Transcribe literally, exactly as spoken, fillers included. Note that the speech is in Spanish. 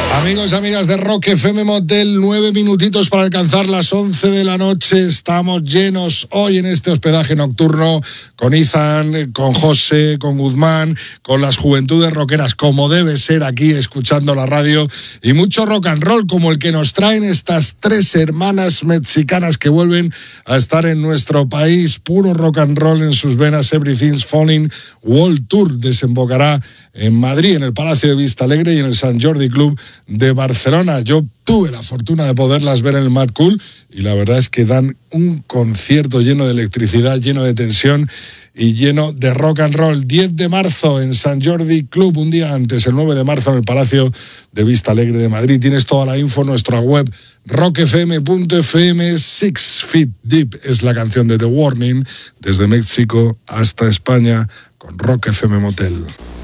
Amigos y amigas de Rock F M Motel, nueve minutitos para alcanzar las once de la noche. Estamos llenos hoy en este hospedaje nocturno con Izan, con José, con Guzmán, con las juventudes rockeras, como debe ser aquí escuchando la radio, y mucho rock and roll como el que nos traen estas tres hermanas mexicanas que vuelven a estar en nuestro país. Puro rock and roll en sus venas. Everything's Falling World Tour desembocará en Madrid, en el Palacio de Vista Alegre y en el Sant Jordi Club de Barcelona. Yo tuve la fortuna de poderlas ver en el Mad Cool y la verdad es que dan un concierto lleno de electricidad, lleno de tensión y lleno de rock and roll. diez de marzo en Sant Jordi Club, un día antes, el nueve de marzo en el Palacio de Vista Alegre de Madrid. Tienes toda la info en nuestra web rock f m punto f m. Six Feet Deep es la canción de The Warning, desde México hasta España con Rock F M Motel.